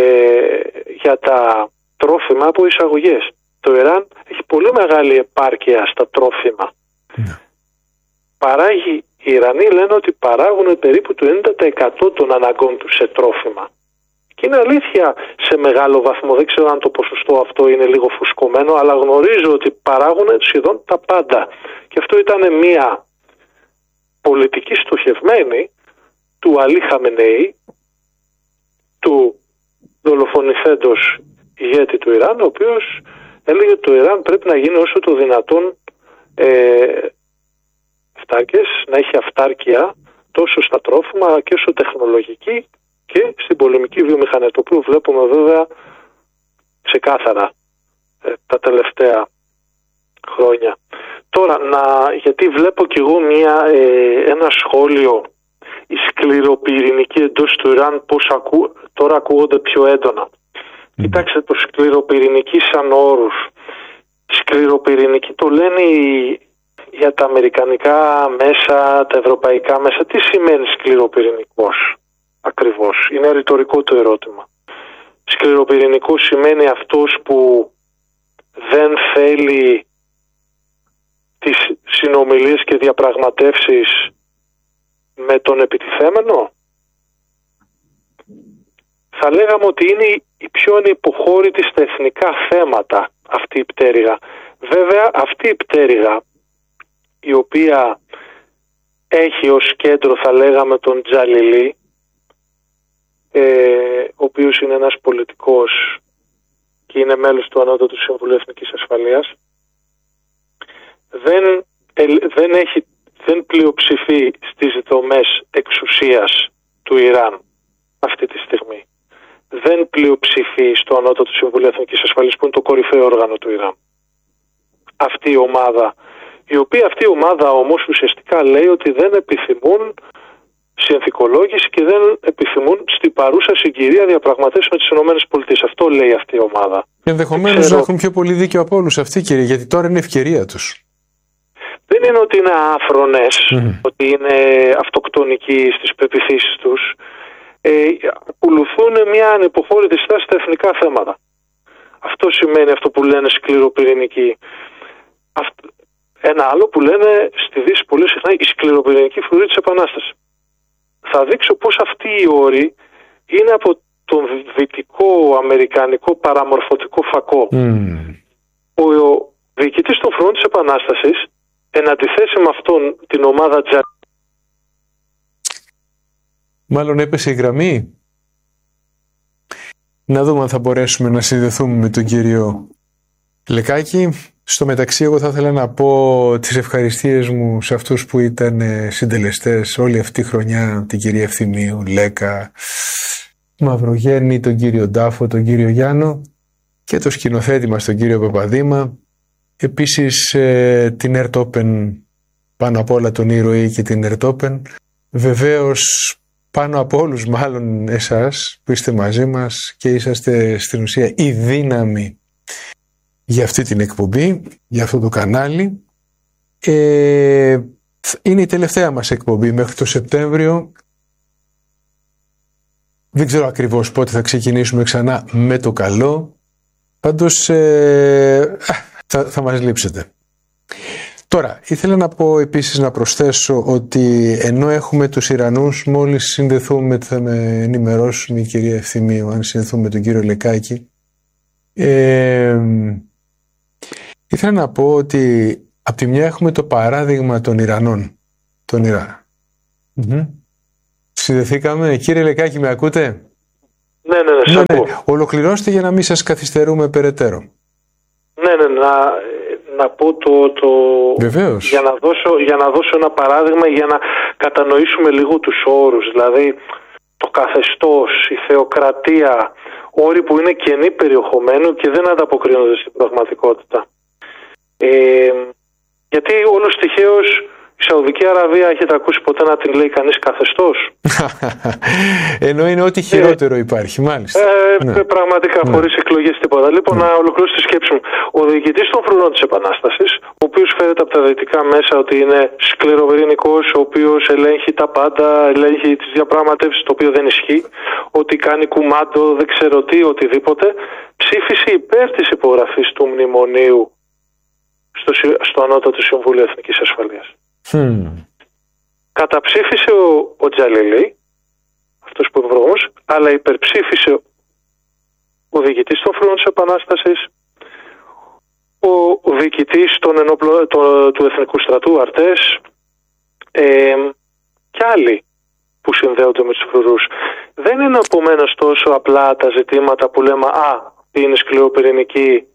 για τα τρόφιμα από εισαγωγές. Το Ιράν έχει πολύ μεγάλη επάρκεια στα τρόφιμα. Yeah. Παράγει, οι Ιρανοί λένε ότι παράγουν περίπου το ενενήντα τοις εκατό των αναγκών τους σε τρόφιμα. Και είναι αλήθεια σε μεγάλο βαθμό, δεν ξέρω αν το ποσοστό αυτό είναι λίγο φουσκωμένο, αλλά γνωρίζω ότι παράγουν σχεδόν τα πάντα. Και αυτό ήταν μια πολιτική στοχευμένη του Αλή Χαμενεή, του δολοφονηθέντος ηγέτη του Ιράν, ο οποίος έλεγε ότι το Ιράν πρέπει να γίνει όσο το δυνατόν ε, φτάκες, να έχει αυτάρκεια τόσο στα τρόφιμα και όσο τεχνολογική και στην πολεμική βιομηχανία, το οποίο βλέπουμε βέβαια ξεκάθαρα ε, τα τελευταία χρόνια. Τώρα, να, γιατί βλέπω κι εγώ μια, ε, ένα σχόλιο, η σκληροπυρηνική εντός του Ιράν πώς ακού, τώρα ακούγονται πιο έντονα. Mm. Κοιτάξτε, το σκληροπυρηνική σαν όρους. Σκληροπυρηνική το λένε οι, για τα αμερικανικά μέσα, τα ευρωπαϊκά μέσα. Τι σημαίνει σκληροπυρηνικός ακριβώς? Είναι ρητορικό το ερώτημα. Σκληροπυρηνικό σημαίνει αυτός που δεν θέλει τις συνομιλίες και διαπραγματεύσεις με τον επιτιθέμενο. Θα λέγαμε ότι είναι η πιο ανυποχώρητη στα εθνικά θέματα αυτή η πτέρυγα. Βέβαια αυτή η πτέρυγα, η οποία έχει ως κέντρο, θα λέγαμε, τον Τζαλιλί, ε, ο οποίος είναι ένας πολιτικός και είναι μέλος του Ανώτατου Συμβουλίου Εθνικής Ασφαλείας, δεν, δεν, έχει, δεν πλειοψηφεί στις δομές εξουσίας του Ιράν αυτή τη στιγμή. Δεν πλειοψηφεί στο Ανώτατο Συμβουλίο Εθνικής Ασφαλείας, που είναι το κορυφαίο όργανο του Ιράν. Αυτή η ομάδα, η οποία αυτή η ομάδα όμως ουσιαστικά λέει ότι δεν επιθυμούν συνθηκολόγηση και δεν επιθυμούν στην παρούσα συγκυρία διαπραγματεύσεις με τις ΗΠΑ. Αυτό λέει αυτή η ομάδα. Ενδεχομένως ξέρω... να έχουν πιο πολύ δίκιο από όλους αυτοί, κύριε, γιατί τώρα είναι ευκαιρία τους. Δεν είναι ότι είναι άφρονες, mm. ότι είναι αυτοκτονικοί στις πεποιθήσεις τους. Ε, ακολουθούν μια ανυποχώρητη στάση στα εθνικά θέματα. Αυτό σημαίνει αυτό που λένε σκληροπυρηνική. Αυτό, ένα άλλο που λένε στη Δύση πολύ συχνά, η σκληροπυρηνική φρουρή της Επανάστασης. Θα δείξω πως αυτοί οι όροι είναι από τον δυτικό αμερικανικό παραμορφωτικό φακό. Mm. Ο, ο διοικητής των φρουρών της Επανάστασης, εν αντιθέσει με αυτόν την ομάδα Τζα... Μάλλον έπεσε η γραμμή. Να δούμε αν θα μπορέσουμε να συνδεθούμε με τον κύριο Λεκάκη. Στο μεταξύ, εγώ θα ήθελα να πω τις ευχαριστίες μου σε αυτούς που ήταν συντελεστές όλη αυτή τη χρονιά, την κυρία Ευθυμίου, Λέκα, Μαυρογέννη, τον κύριο Ντάφο, τον κύριο Γιάννο και το σκηνοθέτη μας, τον κύριο Παπαδήμα. Επίσης ε, την Ερτόπεν, πάνω απ' όλα τον ήρωη και την Ερτόπεν. Βεβαίως πάνω από όλους μάλλον εσάς που είστε μαζί μας και είσαστε στην ουσία η δύναμη για αυτή την εκπομπή, για αυτό το κανάλι. Ε, είναι η τελευταία μας εκπομπή μέχρι το Σεπτέμβριο. Δεν ξέρω ακριβώς πότε θα ξεκινήσουμε ξανά με το καλό. Πάντως ε, θα, θα μας λείψετε. Τώρα, ήθελα να πω επίσης να προσθέσω ότι ενώ έχουμε τους Ιρανούς, μόλις συνδεθούμε, θα με ενημερώσουν η κυρία Ευθυμίου, αν συνδεθούμε με τον κύριο Λεκάκη. Ε, ήθελα να πω ότι Απ' τη μια έχουμε το παράδειγμα των Ιρανών. Τον Ιράν. Mm-hmm. Συνδεθήκαμε. Κύριε Λεκάκη, με ακούτε? Ναι, ναι, ναι, ναι, ναι. Ολοκληρώστε για να μην σας καθυστερούμε περαιτέρω. Ναι, ναι, να, να πω το... το... Βεβαίως. Για να, δώσω, για να δώσω ένα παράδειγμα για να κατανοήσουμε λίγο τους όρους. Δηλαδή, το καθεστώς, η θεοκρατία, όροι που είναι κενοί περιεχομένου και δεν ανταποκρίνονται στην πραγματικότητα. Ε, γιατί όλος τυχαίως η Σαουδική Αραβία, έχετε ακούσει ποτέ να την λέει κανείς καθεστώς? Ενώ είναι ό,τι χειρότερο ε, υπάρχει, μάλιστα. Ε, ναι. Πραγματικά, ναι. Χωρίς εκλογές τίποτα. Λοιπόν, ναι. Να ολοκληρώσω τη σκέψη μου. Ο διοικητής των φρουρών της Επανάστασης, ο οποίος φέρεται από τα δυτικά μέσα ότι είναι σκληροπυρηνικός, ο οποίος ελέγχει τα πάντα, ελέγχει τις διαπραγματεύσεις, το οποίο δεν ισχύει, ότι κάνει κουμάντο, δεν ξέρω τι, οτιδήποτε, ψήφισε υπέρ της υπογραφής του μνημονίου στο, στο Ανώτατο Συμβούλιο Εθνικής Ασφαλείας. Hmm. Καταψήφισε ο, ο Τζαλίλη, αυτός που είπε όμως, αλλά υπερψήφισε ο διοικητής των φρουρών της Επανάστασης, ο, ο διοικητής των ενόπλο, το, του Εθνικού Στρατού, Αρτές, ε, και άλλοι που συνδέονται με τους φρουρούς. Δεν είναι επομένως τόσο απλά τα ζητήματα που λέμε «Α, είναι σκληροπυρηνική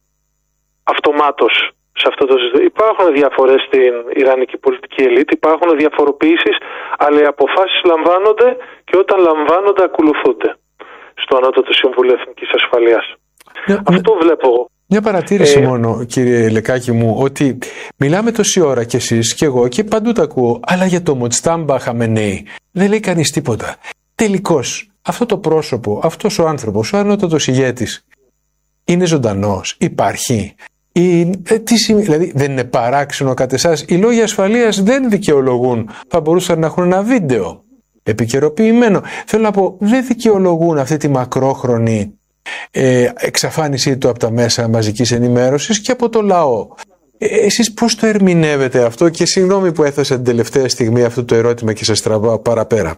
αυτομάτως». Σε αυτό το ζήτημα. Υπάρχουν διαφορές στην ιρανική πολιτική ελίτ, υπάρχουν διαφοροποιήσεις, αλλά οι αποφάσεις λαμβάνονται και όταν λαμβάνονται ακολουθούνται στο Ανώτατο Συμβούλιο Εθνικής Ασφαλείας. Μια, αυτό βλέπω εγώ. Μια παρατήρηση ε, μόνο, κύριε Λεκάκη μου, ότι μιλάμε τόση ώρα κι εσείς κι εγώ και παντού τα ακούω, αλλά για το Μοτστάμπα Χαμενέι δεν λέει κανείς τίποτα. Τελικώς, αυτό το πρόσωπο, αυτός ο άνθρωπος, ο ανώτατος ηγέτης, είναι ζωντανός, υπάρχει? Η, ε, τι σημαίνει, δηλαδή δεν είναι παράξενο κατ' εσάς? Οι λόγοι ασφαλείας δεν δικαιολογούν. Θα μπορούσαν να έχουν ένα βίντεο επικαιροποιημένο. Θέλω να πω, δεν δικαιολογούν αυτή τη μακρόχρονη ε, εξαφάνισή του από τα μέσα μαζικής ενημέρωσης και από το λαό. Ε, εσείς πώς το ερμηνεύετε αυτό? Και συγγνώμη που έθεσα την τελευταία στιγμή αυτό το ερώτημα και σας τραβάω παραπέρα.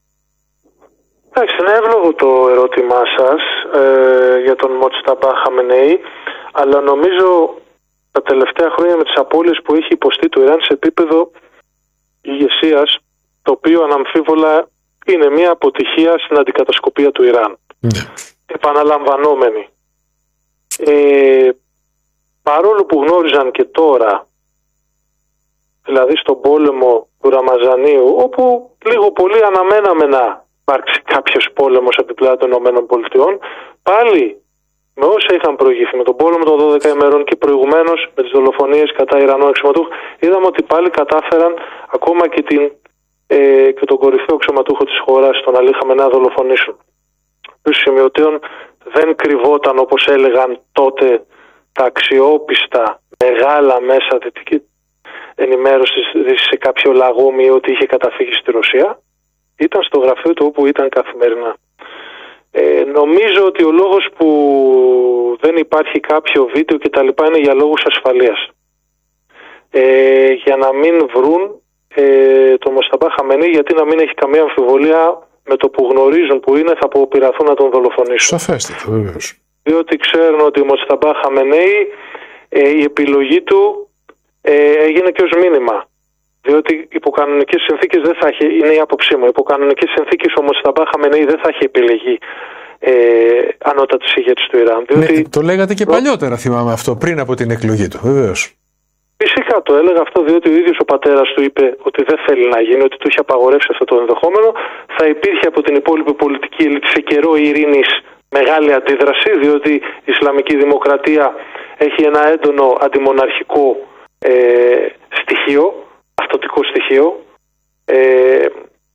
Εντάξει, είναι εύλογο το ερώτημά σας ε, για τον Μοτστάμπα Χαμενέι. Αλλά νομίζω τα τελευταία χρόνια με τις απώλειες που έχει υποστεί το Ιράν σε επίπεδο ηγεσίας, το οποίο αναμφίβολα είναι μια αποτυχία στην αντικατασκοπία του Ιράν. Ναι. Επαναλαμβανόμενη. Ε, παρόλο που γνώριζαν και τώρα, δηλαδή στον πόλεμο του Ραμαζανίου, όπου λίγο πολύ αναμέναμε να υπάρξει κάποιος πόλεμος επιπλέον των ΗΠΑ, πάλι με όσα είχαν προηγηθεί, με τον πόλεμο των δώδεκα ημερών και προηγουμένως με τις δολοφονίες κατά Ιρανών αξιωματούχων, είδαμε ότι πάλι κατάφεραν ακόμα και, την, ε, και τον κορυφαίο αξιωματούχο της χώρας, τον Αλή Χαμενέι, να δολοφονήσουν. Τους σημειωτέων δεν κρυβόταν, όπως έλεγαν τότε τα αξιόπιστα μεγάλα μέσα δυτική ενημέρωση σε κάποιο λαγόμι ότι είχε καταφύγει στη Ρωσία. Ήταν στο γραφείο του όπου ήταν καθημερινά. Ε, νομίζω ότι ο λόγος που δεν υπάρχει κάποιο βίντεο και τα λοιπά είναι για λόγους ασφαλείας. Ε, για να μην βρουν ε, το Μοσταμπά Χαμενέι, γιατί να μην έχει καμία αμφιβολία με το που γνωρίζουν που είναι, θα αποπειραθούν να τον δολοφονήσουν. Σαφέστατα, βεβαίως. Διότι ξέρουν ότι ο Μοσταμπά Χαμενέι ε, η επιλογή του ε, έγινε και ως μήνυμα. Διότι υπό κανονικές συνθήκες δεν θα έχει, είναι η άποψή μου, υπό κανονικές συνθήκες ο Μοσταμπά Χαμενέι δεν θα έχει επιλεγεί ε, ανώτατος ηγέτης του Ιράν. Διότι... Ναι, το λέγατε και παλιότερα, θυμάμαι αυτό, πριν από την εκλογή του, βεβαίως. Φυσικά το έλεγα αυτό, διότι ο ίδιος ο πατέρας του είπε ότι δεν θέλει να γίνει, ότι του είχε απαγορεύσει αυτό το ενδεχόμενο. Θα υπήρχε από την υπόλοιπη πολιτική ελίτ σε καιρό ειρήνης μεγάλη αντίδραση, διότι η Ισλαμική Δημοκρατία έχει ένα έντονο αντιμοναρχικό ε, στοιχείο, αυτοτικό στοιχείο. Ε,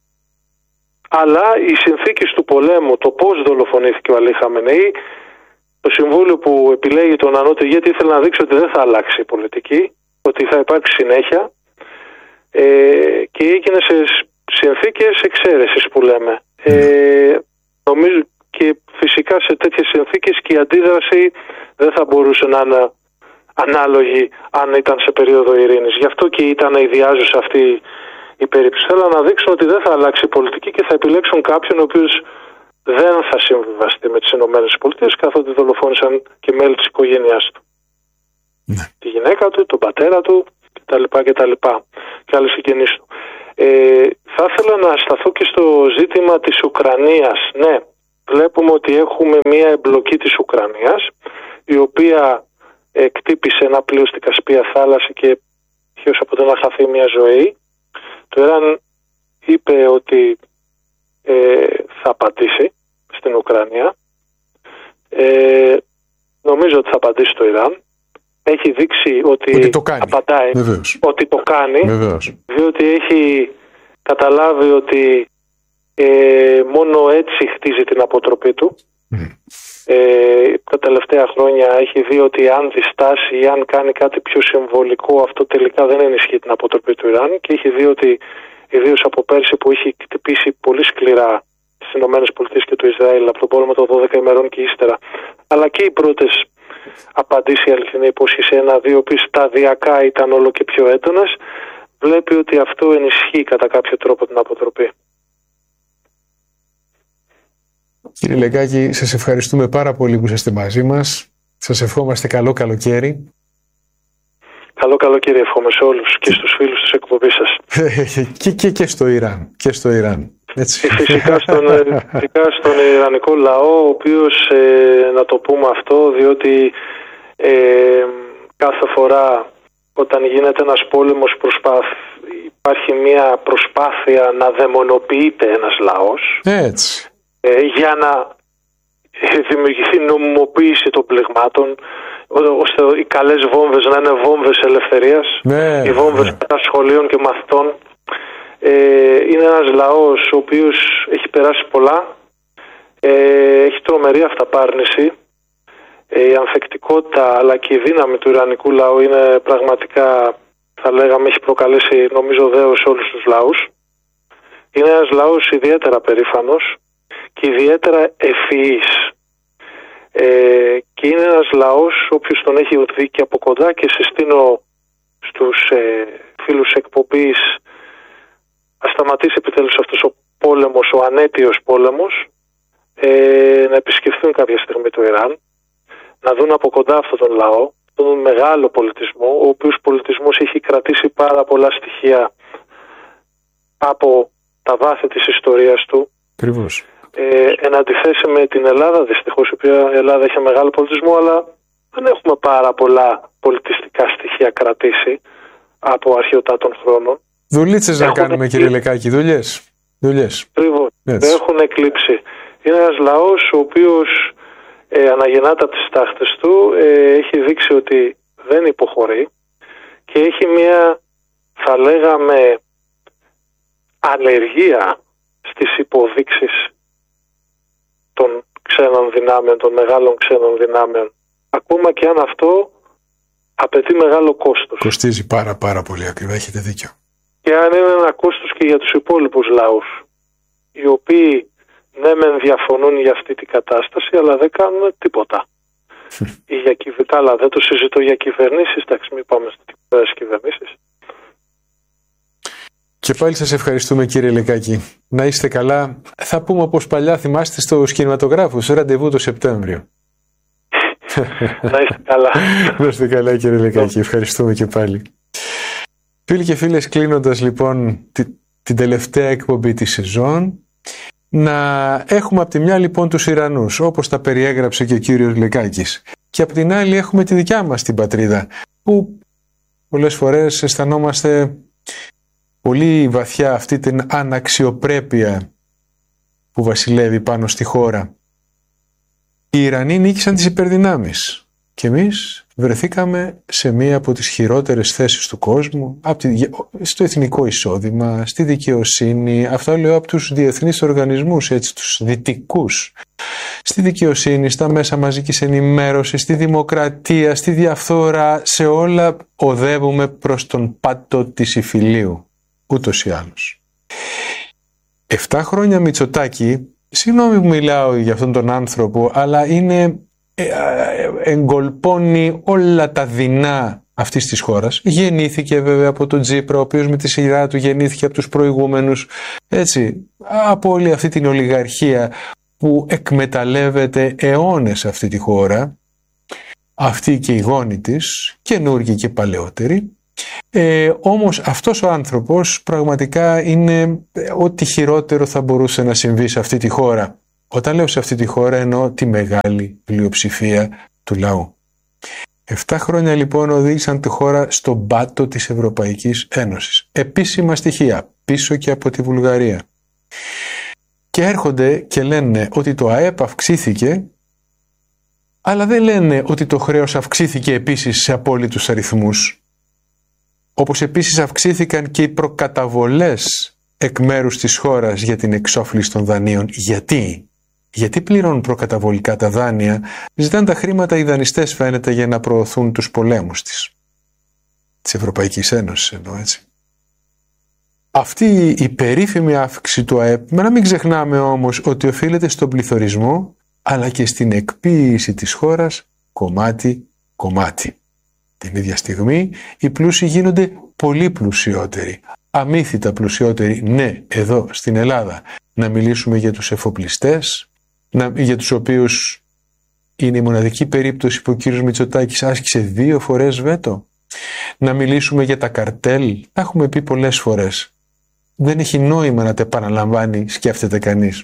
αλλά οι συνθήκες του πολέμου, το πώς δολοφονήθηκε ο Αλή Χαμενέι, το συμβούλιο που επιλέγει τον ανώτερο ηγέτη ήθελε να δείξει ότι δεν θα αλλάξει η πολιτική, ότι θα υπάρξει συνέχεια ε, και έγινε σε συνθήκες εξαίρεσης που λέμε. Ε, νομίζω και φυσικά σε τέτοιες συνθήκες και η αντίδραση δεν θα μπορούσε να είναι ανάλογη αν ήταν σε περίοδο ειρήνης. Γι' αυτό και ήταν ιδιάζουσα αυτή η περίπτωση. Θέλω να δείξουν ότι δεν θα αλλάξει η πολιτική και θα επιλέξουν κάποιον ο οποίος δεν θα συμβιβαστεί με τις ΗΠΑ, καθότι δολοφόνησαν και μέλη της οικογένειάς του. Ναι. Τη γυναίκα του, τον πατέρα του κτλ. κτλ. Και άλλους συγγενείς του. Ε, θα ήθελα να σταθώ και στο ζήτημα της Ουκρανίας. Ναι, βλέπουμε ότι έχουμε μία εμπλοκή της Ουκρανίας, η οποία ε, κτύπησε ένα πλοίο στην Κασπία θάλασσα και ποιος από το να χαθεί μια ζωή. Το Ιράν είπε ότι ε, θα απαντήσει στην Ουκρανία. Ε, νομίζω ότι θα απαντήσει το Ιράν. Έχει δείξει ότι, ότι το κάνει. Απαντάει, Βεβαίως. ότι το κάνει, Βεβαίως. διότι έχει καταλάβει ότι ε, μόνο έτσι χτίζει την αποτροπή του. Mm. Ε, τα τελευταία χρόνια έχει δει ότι αν διστάσει ή αν κάνει κάτι πιο συμβολικό, αυτό τελικά δεν ενισχύει την αποτροπή του Ιράν, και έχει δει ότι ιδίως από πέρσι που έχει χτυπήσει πολύ σκληρά στις ΗΠΑ και το Ισραήλ από τον πόλεμο των δώδεκα ημερών και ύστερα, αλλά και οι πρώτες απαντήσει η αληθινή υπόσχεση ένα-δύο που σταδιακά ήταν όλο και πιο έντονες, βλέπει ότι αυτό ενισχύει κατά κάποιο τρόπο την αποτροπή. Κύριε Λεκάκη, σας ευχαριστούμε πάρα πολύ που είστε μαζί μας. Σας ευχόμαστε καλό καλοκαίρι. Καλό καλοκαίρι εύχομαι σε όλους και στους φίλους της εκπομπής σας. και, και, και στο Ιράν. Και στο Ιράν. Έτσι. Και φυσικά στον, φυσικά στον Ιρανικό λαό, ο οποίος, ε, να το πούμε αυτό, διότι ε, κάθε φορά όταν γίνεται ένας πόλεμος προσπάθ, υπάρχει μια προσπάθεια να δαιμονοποιείται ένας λαός. Έτσι. Ε, για να δημιουργηθεί νομιμοποίηση των πληγμάτων, ώστε οι καλές βόμβες να είναι βόμβες ελευθερίας, Ναι, οι βόμβες ναι. κατά σχολείων και μαθητών. Ε, είναι ένας λαός ο οποίος έχει περάσει πολλά, ε, έχει τρομερή αυταπάρνηση, ε, η ανθεκτικότητα αλλά και η δύναμη του Ιρανικού λαού είναι πραγματικά, θα λέγαμε, έχει προκαλέσει νομίζω δέος σε όλους τους λαούς. Είναι ένας λαός ιδιαίτερα περήφανος και ιδιαίτερα ευφυής, ε, και είναι ένας λαός ο οποίος τον έχει δει και από κοντά, και συστήνω στους ε, φίλους εκπομπής να σταματήσει επιτέλους αυτός ο πόλεμος, ο ανέτειος πόλεμος, ε, να επισκεφθούν κάποια στιγμή το Ιράν, να δουν από κοντά αυτόν τον λαό, τον μεγάλο πολιτισμό, ο οποίος πολιτισμός έχει κρατήσει πάρα πολλά στοιχεία από τα βάθη της ιστορίας του. Ακριβώς. Ε, εν αντιθέσει με την Ελλάδα, δυστυχώς, η οποία η Ελλάδα έχει μεγάλο πολιτισμό, αλλά δεν έχουμε πάρα πολλά πολιτιστικά στοιχεία κρατήσει από αρχαιοτά των χρόνων. Δουλίτσες να κάνουμε, εκλείψει. κύριε Λεκάκη, δουλειές. δουλειές. Ακριβώς. Έτσι. Έχουν εκλείψει. Είναι ένας λαός ο οποίος ε, αναγεννάται από τις τάχτες του, ε, έχει δείξει ότι δεν υποχωρεί και έχει μια, θα λέγαμε, αλλεργία στις υποδείξεις των ξένων δυνάμεων, των μεγάλων ξένων δυνάμεων. Ακόμα και αν αυτό απαιτεί μεγάλο κόστος. Κοστίζει πάρα πάρα πολύ, ακριβά, έχετε δίκιο. Και αν είναι ένα κόστος και για τους υπόλοιπους λαούς, οι οποίοι ναι μεν διαφωνούν για αυτή την κατάσταση, αλλά δεν κάνουν τίποτα. Ή για κυβε... Καλά, δεν το συζητώ για κυβερνήσεις, εντάξει, μην πάμε στις κυβερνήσεις. Και πάλι σας ευχαριστούμε, κύριε Λεκάκη. Να είστε καλά. Θα πούμε όπως παλιά, θυμάστε στους κινηματογράφους, ραντεβού το Σεπτέμβριο. Να είστε καλά. Να είστε καλά, κύριε Λεκάκη. Ευχαριστούμε και πάλι. Φίλοι και φίλες, κλείνοντας λοιπόν τη, την τελευταία εκπομπή της σεζόν, να έχουμε από τη μια λοιπόν τους Ιρανούς, όπως τα περιέγραψε και ο κύριος Λεκάκης, και από την άλλη έχουμε τη δικιά μας την πατρίδα, που πολλές φορές αισθανόμαστε πολύ βαθιά αυτή την αναξιοπρέπεια που βασιλεύει πάνω στη χώρα. Οι Ιρανοί νίκησαν τις υπερδυνάμεις και εμείς βρεθήκαμε σε μία από τις χειρότερες θέσεις του κόσμου, από τη, στο εθνικό εισόδημα, στη δικαιοσύνη, αυτό λέω από τους διεθνείς οργανισμούς, έτσι, τους δυτικούς, στη δικαιοσύνη, στα μέσα μαζικής ενημέρωσης, στη δημοκρατία, στη διαφθορά, σε όλα οδεύουμε προς τον πάτο της υφηλίου, ούτως ή άλλως. Εφτά χρόνια Μητσοτάκη, συγγνώμη που μιλάω για αυτόν τον άνθρωπο, αλλά είναι, ε, ε, εγκολπώνει όλα τα δεινά αυτής της χώρας. Γεννήθηκε βέβαια από τον Τσίπρα, ο οποίος με τη σειρά του γεννήθηκε από τους προηγούμενους, έτσι, από όλη αυτή την ολιγαρχία που εκμεταλλεύεται αιώνες αυτή τη χώρα. αυτή και οι γόνοι της, καινούργοι και παλαιότεροι. Ε, όμως αυτός ο άνθρωπος πραγματικά είναι ό,τι χειρότερο θα μπορούσε να συμβεί σε αυτή τη χώρα. Όταν λέω σε αυτή τη χώρα εννοώ τη μεγάλη πλειοψηφία του λαού. Εφτά χρόνια λοιπόν οδήγησαν τη χώρα στον πάτο της Ευρωπαϊκής Ένωσης. Επίσημα στοιχεία πίσω και από τη Βουλγαρία. Και έρχονται και λένε ότι το ΑΕΠ αυξήθηκε, αλλά δεν λένε ότι το χρέος αυξήθηκε επίσης σε απόλυτους αριθμούς. Όπως επίσης αυξήθηκαν και οι προκαταβολές εκ μέρους της χώρας για την εξόφληση των δανείων. Γιατί? Γιατί πληρώνουν προκαταβολικά τα δάνεια, ζητάνε τα χρήματα οι δανειστές φαίνεται για να προωθούν τους πολέμους της. Της Ευρωπαϊκής Ένωσης εννοώ έτσι. Αυτή η περίφημη αύξηση του ΑΕΠ, να μην ξεχνάμε όμως ότι οφείλεται στον πληθωρισμό, αλλά και στην εκποίηση της χώρας κομμάτι-κομμάτι. Την ίδια στιγμή οι πλούσιοι γίνονται πολύ πλουσιότεροι, αμύθιτα πλουσιότεροι, ναι, εδώ στην Ελλάδα. Να μιλήσουμε για τους εφοπλιστές, να, για τους οποίους είναι η μοναδική περίπτωση που ο κύριος Μητσοτάκης άσκησε δύο φορές βέτο. Να μιλήσουμε για τα καρτέλ, τα έχουμε πει πολλές φορές. Δεν έχει νόημα να τα επαναλαμβάνει, σκέφτεται κανείς.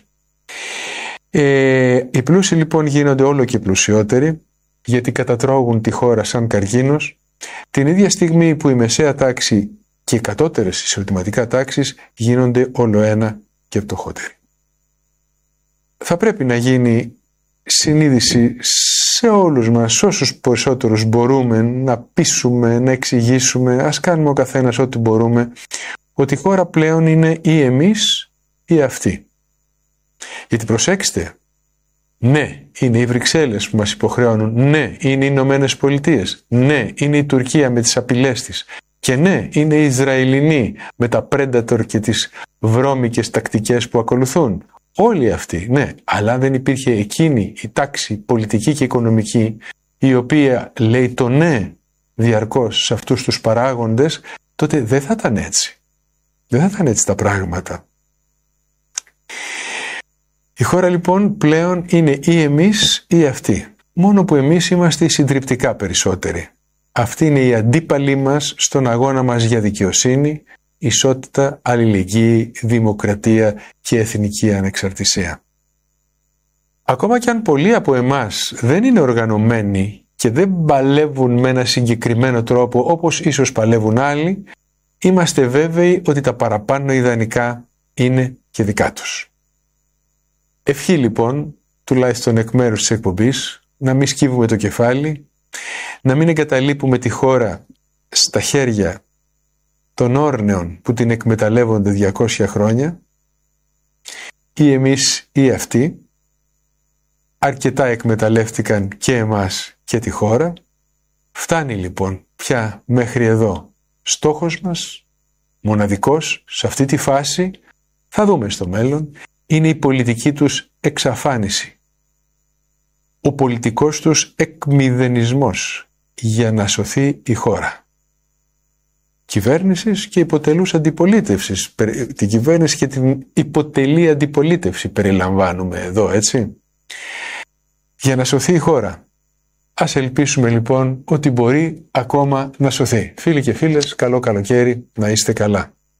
Ε, οι πλούσιοι λοιπόν γίνονται όλο και πλουσιότεροι, γιατί κατατρώγουν τη χώρα σαν καρκίνος, την ίδια στιγμή που η μεσαία τάξη και οι κατώτερες εισοδηματικά τάξεις γίνονται όλο ένα και φτωχότεροι. Θα πρέπει να γίνει συνείδηση σε όλους μας, όσους περισσότερους μπορούμε, να πείσουμε, να εξηγήσουμε, ας κάνουμε ο καθένας ό,τι μπορούμε, ότι η χώρα πλέον είναι ή εμείς ή αυτοί. Γιατί προσέξτε, ναι, είναι οι Βρυξέλλες που μας υποχρεώνουν, ναι, είναι οι Ηνωμένες Πολιτείες, ναι, είναι η Τουρκία με τις απειλές της και ναι, είναι οι Ισραηλινοί με τα Predator και τις βρώμικες τακτικές που ακολουθούν. Όλοι αυτοί, ναι, αλλά αν δεν υπήρχε εκείνη η τάξη πολιτική και οικονομική η οποία λέει το ναι διαρκώς σε αυτούς τους παράγοντες, τότε δεν θα ήταν έτσι. Δεν θα ήταν έτσι τα πράγματα. Η χώρα λοιπόν πλέον είναι ή εμείς ή αυτοί. Μόνο που εμείς είμαστε οι συντριπτικά περισσότεροι. Αυτή είναι η αντίπαλοι μας στον αγώνα μας για δικαιοσύνη, ισότητα, αλληλεγγύη, δημοκρατία και εθνική ανεξαρτησία. Ακόμα και αν πολλοί από εμάς δεν είναι οργανωμένοι και δεν παλεύουν με ένα συγκεκριμένο τρόπο όπως ίσως παλεύουν άλλοι, είμαστε βέβαιοι ότι τα παραπάνω ιδανικά είναι και δικά τους. Ευχή λοιπόν, τουλάχιστον εκ μέρους της εκπομπής, να μην σκύβουμε το κεφάλι, να μην εγκαταλείπουμε τη χώρα στα χέρια των όρνεων που την εκμεταλλεύονται διακόσια χρόνια, ή εμείς ή αυτοί. Αρκετά εκμεταλλεύτηκαν και εμάς και τη χώρα. Φτάνει λοιπόν πια μέχρι εδώ. Στόχος μας, μοναδικός, σε αυτή τη φάση, θα δούμε στο μέλλον, είναι η πολιτική τους εξαφάνιση. Ο πολιτικός τους εκμηδενισμός για να σωθεί η χώρα. Κυβέρνησης και υποτελούς αντιπολίτευσης. Την κυβέρνηση και την υποτελή αντιπολίτευση περιλαμβάνουμε εδώ, έτσι. Για να σωθεί η χώρα. Ας ελπίσουμε λοιπόν ότι μπορεί ακόμα να σωθεί. Φίλοι και φίλες, καλό καλοκαίρι, να είστε καλά.